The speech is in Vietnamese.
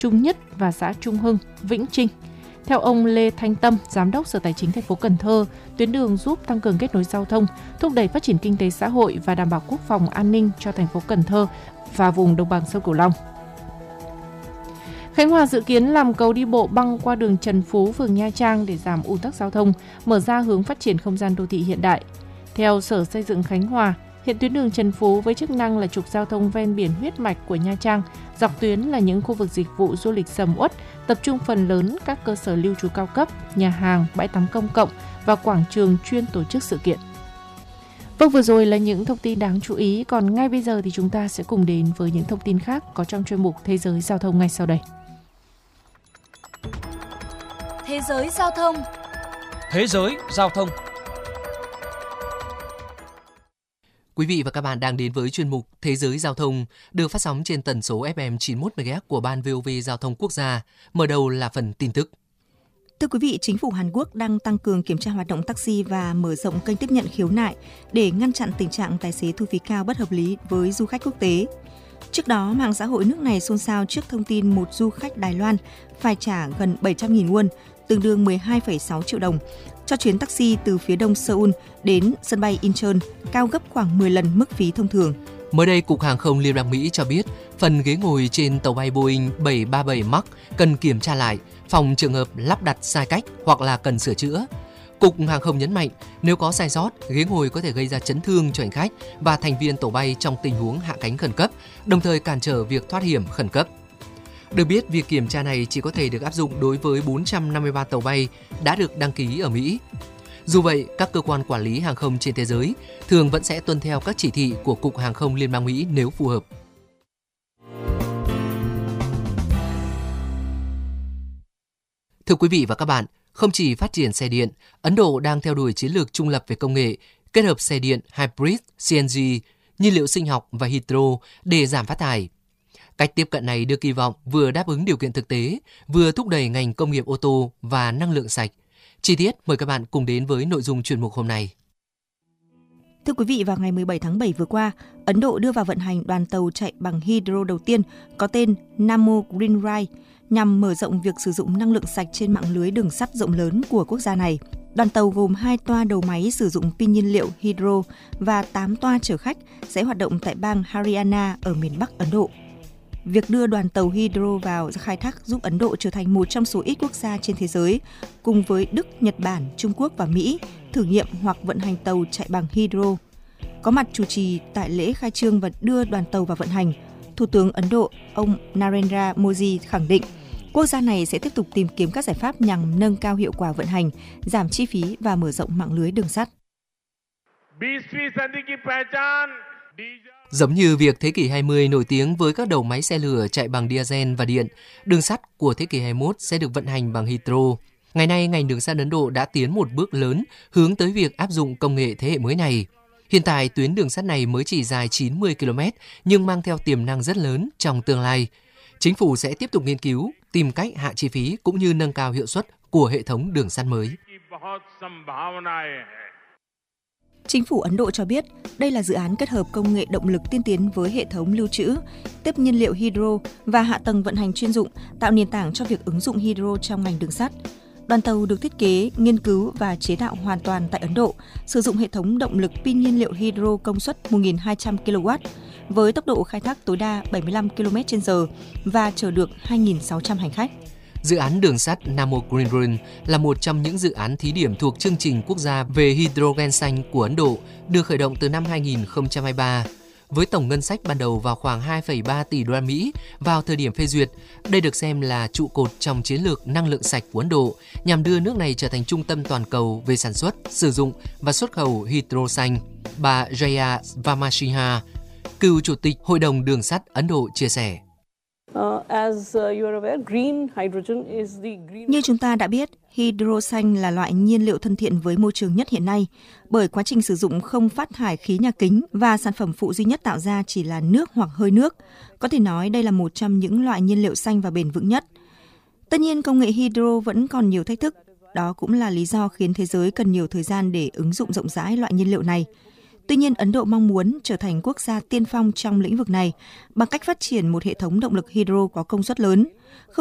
Trung Nhất và xã Trung Hưng, Vĩnh Trinh. Theo ông Lê Thanh Tâm, Giám đốc Sở Tài chính thành phố Cần Thơ, tuyến đường giúp tăng cường kết nối giao thông, thúc đẩy phát triển kinh tế xã hội và đảm bảo quốc phòng an ninh cho thành phố Cần Thơ và vùng đồng bằng sông Cửu Long. Khánh Hòa dự kiến làm cầu đi bộ băng qua đường Trần Phú, phường Nha Trang để giảm ùn tắc giao thông, mở ra hướng phát triển không gian đô thị hiện đại. Theo Sở Xây dựng Khánh Hòa, hiện tuyến đường Trần Phú với chức năng là trục giao thông ven biển huyết mạch của Nha Trang, dọc tuyến là những khu vực dịch vụ du lịch sầm uất, tập trung phần lớn các cơ sở lưu trú cao cấp, nhà hàng, bãi tắm công cộng và quảng trường chuyên tổ chức sự kiện. Vâng, vừa rồi là những thông tin đáng chú ý, còn ngay bây giờ thì chúng ta sẽ cùng đến với những thông tin khác có trong chuyên mục Thế giới Giao thông ngay sau đây. Thế giới giao thông. Thế giới giao thông. Quý vị và các bạn đang đến với chuyên mục Thế giới giao thông được phát sóng trên tần số FM 91 MHz của Ban VOV Giao thông Quốc gia. Mở đầu là phần tin tức. Thưa quý vị, chính phủ Hàn Quốc đang tăng cường kiểm tra hoạt động taxi và mở rộng kênh tiếp nhận khiếu nại để ngăn chặn tình trạng tài xế thu phí cao bất hợp lý với du khách quốc tế. Trước đó, mạng xã hội nước này xôn xao trước thông tin một du khách Đài Loan phải trả gần 700.000 won, tương đương 12,6 triệu đồng, cho chuyến taxi từ phía đông Seoul đến sân bay Incheon, cao gấp khoảng 10 lần mức phí thông thường. Mới đây, Cục Hàng không Liên bang Mỹ cho biết phần ghế ngồi trên tàu bay Boeing 737 MAX cần kiểm tra lại, phòng trường hợp lắp đặt sai cách hoặc là cần sửa chữa. Cục Hàng không nhấn mạnh nếu có sai sót, ghế ngồi có thể gây ra chấn thương cho hành khách và thành viên tổ bay trong tình huống hạ cánh khẩn cấp, đồng thời cản trở việc thoát hiểm khẩn cấp. Được biết, việc kiểm tra này chỉ có thể được áp dụng đối với 453 tàu bay đã được đăng ký ở Mỹ. Dù vậy, các cơ quan quản lý hàng không trên thế giới thường vẫn sẽ tuân theo các chỉ thị của Cục Hàng không Liên bang Mỹ nếu phù hợp. Thưa quý vị và các bạn, không chỉ phát triển xe điện, Ấn Độ đang theo đuổi chiến lược trung lập về công nghệ, kết hợp xe điện, hybrid, CNG, nhiên liệu sinh học và hydro để giảm phát thải. Cách tiếp cận này được kỳ vọng vừa đáp ứng điều kiện thực tế, vừa thúc đẩy ngành công nghiệp ô tô và năng lượng sạch. Chi tiết mời các bạn cùng đến với nội dung chuyên mục hôm nay. Thưa quý vị, vào ngày 17 tháng 7 vừa qua, Ấn Độ đưa vào vận hành đoàn tàu chạy bằng hydro đầu tiên có tên Namo Green Ride nhằm mở rộng việc sử dụng năng lượng sạch trên mạng lưới đường sắt rộng lớn của quốc gia này. Đoàn tàu gồm 2 toa đầu máy sử dụng pin nhiên liệu hydro và 8 toa chở khách sẽ hoạt động tại bang Haryana ở miền Bắc Ấn Độ. Việc đưa đoàn tàu hydro vào khai thác giúp Ấn Độ trở thành một trong số ít quốc gia trên thế giới, cùng với Đức, Nhật Bản, Trung Quốc và Mỹ, thử nghiệm hoặc vận hành tàu chạy bằng hydro. Có mặt chủ trì tại lễ khai trương và đưa đoàn tàu vào vận hành, Thủ tướng Ấn Độ, ông Narendra Modi khẳng định, quốc gia này sẽ tiếp tục tìm kiếm các giải pháp nhằm nâng cao hiệu quả vận hành, giảm chi phí và mở rộng mạng lưới đường sắt. Giống như việc thế kỷ 20 nổi tiếng với các đầu máy xe lửa chạy bằng diesel và điện, đường sắt của thế kỷ 21 sẽ được vận hành bằng hydro. Ngày nay, ngành đường sắt Ấn Độ đã tiến một bước lớn hướng tới việc áp dụng công nghệ thế hệ mới này. Hiện tại, tuyến đường sắt này mới chỉ dài 90 km nhưng mang theo tiềm năng rất lớn trong tương lai. Chính phủ sẽ tiếp tục nghiên cứu, tìm cách hạ chi phí cũng như nâng cao hiệu suất của hệ thống đường sắt mới. Chính phủ Ấn Độ cho biết đây là dự án kết hợp công nghệ động lực tiên tiến với hệ thống lưu trữ, tiếp nhiên liệu hydro và hạ tầng vận hành chuyên dụng, tạo nền tảng cho việc ứng dụng hydro trong ngành đường sắt. Đoàn tàu được thiết kế, nghiên cứu và chế tạo hoàn toàn tại Ấn Độ, sử dụng hệ thống động lực pin nhiên liệu hydro công suất 1.200 kW với tốc độ khai thác tối đa 75 km/h và chở được 2.600 hành khách. Dự án đường sắt Namo Green Run là một trong những dự án thí điểm thuộc chương trình quốc gia về hydrogen xanh của Ấn Độ, được khởi động từ năm 2023. Với tổng ngân sách ban đầu vào khoảng 2,3 tỷ đô la Mỹ vào thời điểm phê duyệt, đây được xem là trụ cột trong chiến lược năng lượng sạch của Ấn Độ, nhằm đưa nước này trở thành trung tâm toàn cầu về sản xuất, sử dụng và xuất khẩu hydro xanh. Bà Jaya Vamashina, cựu chủ tịch Hội đồng Đường sắt Ấn Độ chia sẻ. Như chúng ta đã biết, hydro xanh là loại nhiên liệu thân thiện với môi trường nhất hiện nay, bởi quá trình sử dụng không phát thải khí nhà kính và sản phẩm phụ duy nhất tạo ra chỉ là nước hoặc hơi nước. Có thể nói đây là một trong những loại nhiên liệu xanh và bền vững nhất. Tất nhiên, công nghệ hydro vẫn còn nhiều thách thức. Đó cũng là lý do khiến thế giới cần nhiều thời gian để ứng dụng rộng rãi loại nhiên liệu này. Tuy nhiên, Ấn Độ mong muốn trở thành quốc gia tiên phong trong lĩnh vực này bằng cách phát triển một hệ thống động lực hydro có công suất lớn.